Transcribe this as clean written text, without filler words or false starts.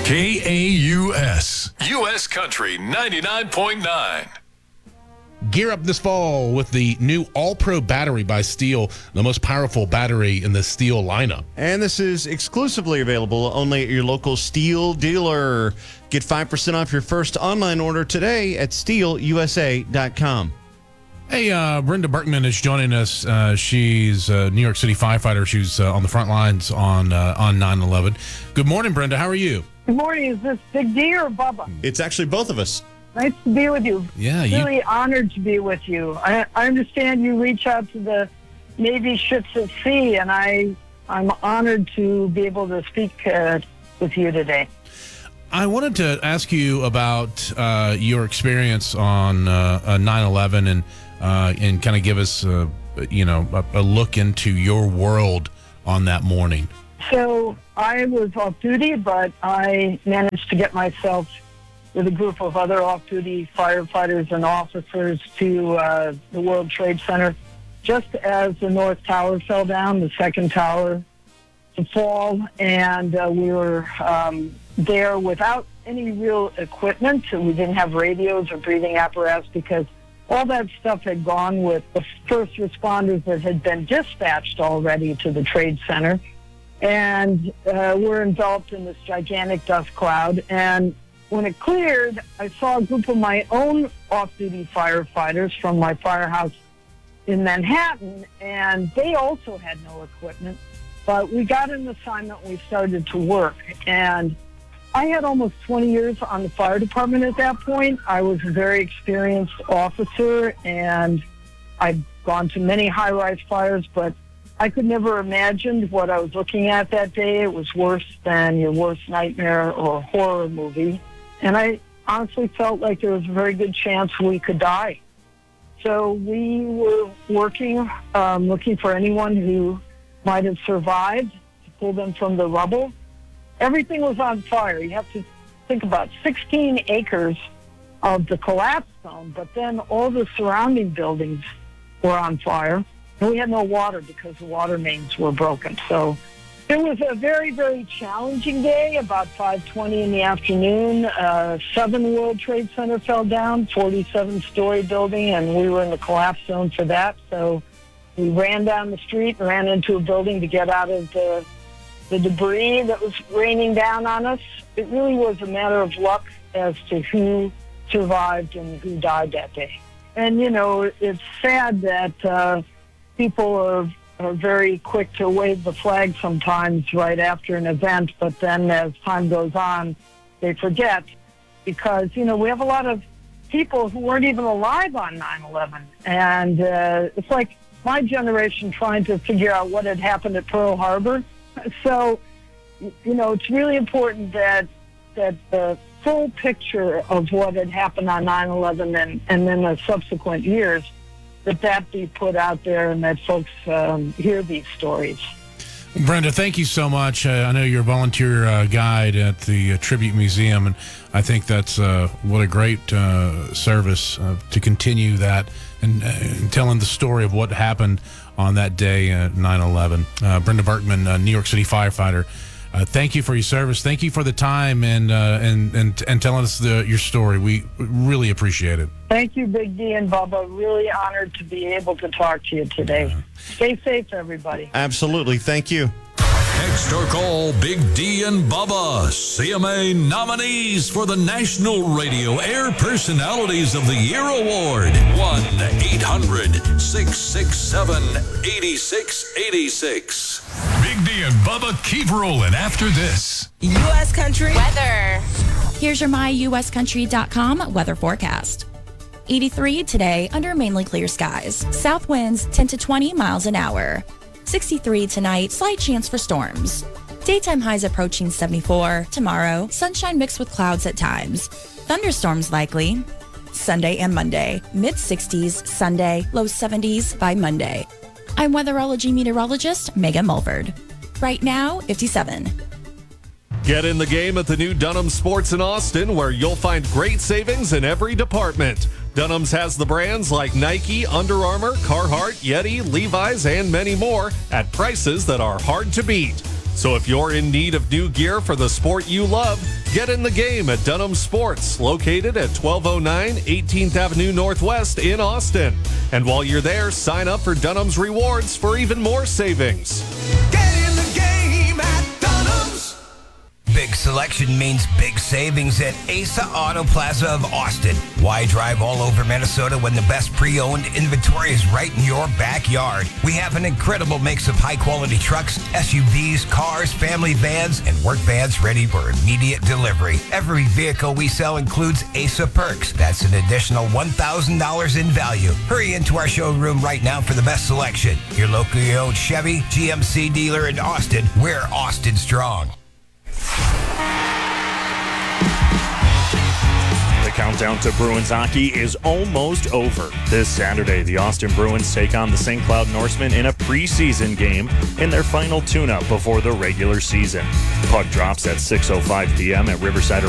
KAUS, U.S. Country 99.9. Gear up this fall with the new All-Pro battery by Steel, the most powerful battery in the Steel lineup. And this is exclusively available only at your local Steel dealer. Get 5% off your first online order today at steelusa.com. Hey, Brenda Berkman is joining us. She's a New York City firefighter. She's on the front lines on 9/11. Good morning, Brenda. How are you? Good morning. Is this Big D or Bubba? It's actually both of us. Nice to be with you. Yeah, really honored to be with you. I understand you reach out to the Navy ships at sea, and I'm honored to be able to speak with you today. I wanted to ask you about your experience on 9/11 and kind of give us a look into your world on that morning. So I was off duty, but I managed to get myself with a group of other off-duty firefighters and officers to the World Trade Center just as the North Tower fell down, the second tower to fall, and we were there without any real equipment. We didn't have radios or breathing apparatus because all that stuff had gone with the first responders that had been dispatched already to the Trade Center, and we're enveloped in this gigantic dust cloud. And when it cleared, I saw a group of my own off-duty firefighters from my firehouse in Manhattan, and they also had no equipment. But we got an assignment, we started to work. And I had almost 20 years on the fire department at that point. I was a very experienced officer, and I'd gone to many high-rise fires, but I could never imagine what I was looking at that day. It was worse than your worst nightmare or horror movie. And I honestly felt like there was a very good chance we could die. So we were working, looking for anyone who might have survived to pull them from the rubble. Everything was on fire. You have to think about 16 acres of the collapse zone, but then all the surrounding buildings were on fire. And we had no water because the water mains were broken. So it was a very, very challenging day. About 5:20 in the afternoon, 7 World Trade Center fell down, 47-story building, and we were in the collapse zone for that. So we ran down the street, ran into a building to get out of the debris that was raining down on us. It really was a matter of luck as to who survived and who died that day. And, it's sad that people are very quick to wave the flag sometimes right after an event, but then as time goes on, they forget because, we have a lot of people who weren't even alive on 9/11. And it's like my generation trying to figure out what had happened at Pearl Harbor. So, it's really important that the full picture of what had happened on 9/11 and then the subsequent years, that be put out there and that folks hear these stories. Brenda, thank you so much. I know you're a volunteer guide at the Tribute Museum, and I think that's what a great service to continue that and telling the story of what happened on that day at 9/11. Brenda Berkman, New York City firefighter. Thank you for your service. Thank you for the time and telling us your story. We really appreciate it. Thank you, Big D and Bubba. Really honored to be able to talk to you today. Stay safe, everybody. Absolutely. Thank you. Text or call Big D and Bubba, CMA nominees for the National Radio Air Personalities of the Year Award. 1-800-667-8686. Big D and Bubba keep rolling after this. U.S. Country weather. Here's your myuscountry.com weather forecast. 83 today under mainly clear skies. South winds 10 to 20 miles an hour. 63 tonight, slight chance for storms. Daytime highs approaching 74. Tomorrow, sunshine mixed with clouds at times. Thunderstorms likely. Sunday and Monday, mid-60s Sunday, low 70s by Monday. I'm weatherology meteorologist Megan Mulford. Right now, 57. Get in the game at the new Dunham Sports in Austin, where you'll find great savings in every department. Dunham's has the brands like Nike, Under Armour, Carhartt, Yeti, Levi's, and many more at prices that are hard to beat. So if you're in need of new gear for the sport you love, Get in the game at Dunham Sports, located at 1209 18th Avenue Northwest in Austin. And while you're there, sign up for Dunham's Rewards for even more savings. Get in the game at Dunham's. Big selection means big savings at Asa Auto Plaza of Austin. Why drive all over Minnesota when the best pre-owned inventory is right in your backyard? We have an incredible mix of high-quality trucks, SUVs, cars, family vans, and work vans ready for immediate delivery. Every vehicle we sell includes Asa Perks. That's an additional $1,000 in value. Hurry into our showroom right now for the best selection. Your locally owned Chevy GMC dealer in Austin. We're Austin strong. The countdown to Bruins hockey is almost over. This Saturday, the Austin Bruins take on the St. Cloud Norsemen in a preseason game in their final tune-up before the regular season. Puck drops at 6:05 p.m. at Riverside